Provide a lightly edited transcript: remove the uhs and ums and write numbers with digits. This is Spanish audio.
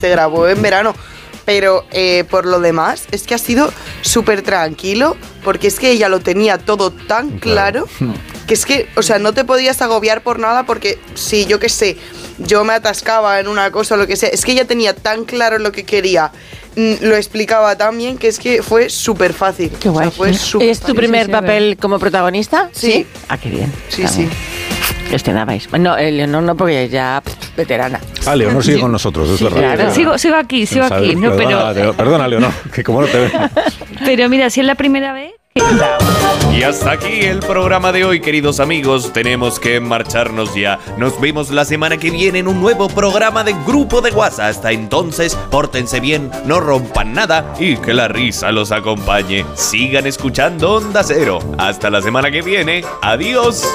se grabó en verano. Pero por lo demás, es que ha sido súper tranquilo, porque es que ella lo tenía todo tan claro, que es que, o sea, no te podías agobiar por nada, porque si, yo qué sé, yo me atascaba en una cosa o lo que sea, es que ella tenía tan claro lo que quería, lo explicaba tan bien, que es que fue súper fácil. Qué guay. O sea, fue ¿Es tu primer papel como protagonista? Sí. Ah, qué bien. Sí, sí. Estrenabais. No, Leonor no, porque ya veterana. Ah, Leonor sigue con nosotros, es verdad. Claro. Sigo aquí. No, Perdona, Leonor, que como no te ve. pero mira, si es la primera vez... Y hasta aquí el programa de hoy, queridos amigos. Tenemos que marcharnos ya. Nos vemos la semana que viene en un nuevo programa de Grupo de WhatsApp. Hasta entonces, pórtense bien, no rompan nada y que la risa los acompañe. Sigan escuchando Onda Cero. Hasta la semana que viene. Adiós.